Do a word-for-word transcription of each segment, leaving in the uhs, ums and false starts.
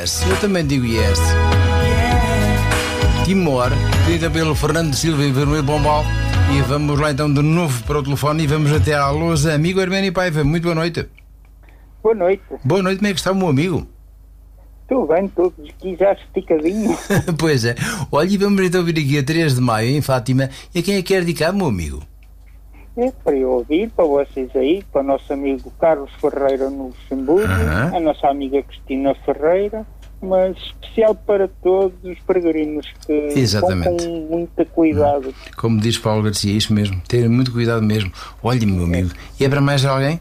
yes. Eu também digo yes. Timor, dita pelo Fernando Silva e Vermelho Bombal. E vamos lá então de novo para o telefone e vamos até à lousa. Amigo Arménio Paiva, muito boa noite. Boa noite. Boa noite, como é que está o meu amigo? Estou bem, estou aqui já esticadinho. Pois é. Olha, e vamos então vir aqui a três de maio em Fátima. E a quem é que quer dedicar, meu amigo? É para eu ouvir, para vocês aí, para o nosso amigo Carlos Ferreira no Luxemburgo, Uhum. a nossa amiga Cristina Ferreira, mas especial para todos os peregrinos que Exatamente. vão com muito cuidado. Como diz Paulo Garcia, é isso mesmo. Ter muito cuidado mesmo. Olha, meu amigo. E é para mais alguém?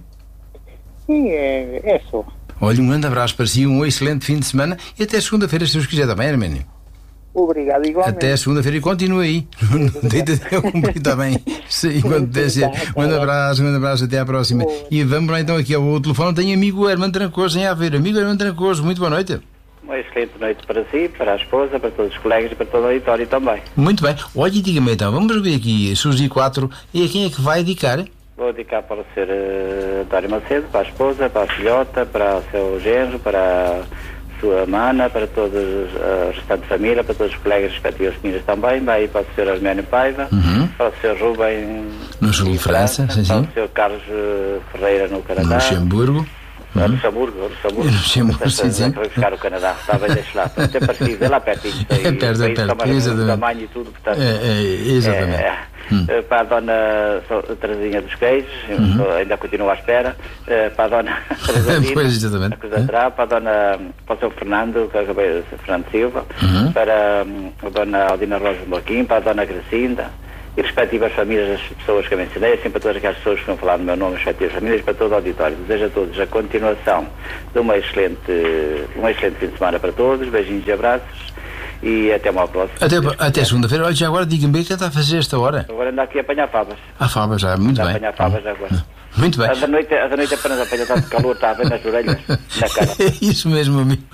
E é, é só. Olha, um grande abraço para si, um excelente fim de semana e até segunda-feira, se Deus quiser, também, Arménio. Obrigado, igualmente. Até segunda-feira e continua aí. Deita até eu cumprir também. Sim, quando descer. Um grande abraço, um grande abraço, até à próxima. E vamos lá então aqui ao telefone. Tenho amigo Hermano Trancoso em Aveiro. Amigo Hermano Trancoso, muito boa noite. Uma excelente noite para si, para a esposa, para todos os colegas e para todo o auditório também. Muito bem. Olha, e diga-me então, vamos ver aqui Suzy quatro e a quem é que vai dedicar? Vou dedicar para o senhor uh, António Macedo, para a esposa, para a filhota, para o seu genro, para a sua mana, para toda a restante família, para todos os colegas respectivos famílias também, vai para o senhor Arménio Paiva, Uhum. para o senhor Rubem No sul de França, sim, para sim. o senhor Carlos uh, Ferreira no No Canadá. Luxemburgo. Uhum. Luxemburgo, Luxemburgo. Luxemburgo, sim, sim. Vai buscar o Canadá, está bem, deixa lá. Até parecido, é lá pertinho. É perto, é perto, exatamente. Tamanho e tudo, portanto. É, é, exatamente. É, Hum. é, para a dona So- Teresinha dos Queijos, Uhum. eu ainda continuo à espera. É, para a dona Pois, exatamente. a coisa terá, para a dona, para o seu Fernando, que acabei de Fernando Silva, Uhum. para hum, a dona Aldina Rosa Marquim, para a dona Gracinda e respectivas famílias das pessoas que eu mencionei, assim para todas aquelas pessoas que vão falar no meu nome, respectivas famílias, para todo o auditório. Desejo a todos a continuação de uma excelente, um excelente fim de semana para todos, beijinhos e abraços e até uma próxima. Até, até segunda-feira. Olha, já agora diga-me bem o que está a fazer esta hora. Agora ando aqui a apanhar favas. Ah, fava já, muito Ando a bem. apanhar favas agora. Muito bem. A da noite, a da noite apenas apanha tanto calor, está a ver nas orelhas, na cara. É isso mesmo, amigo.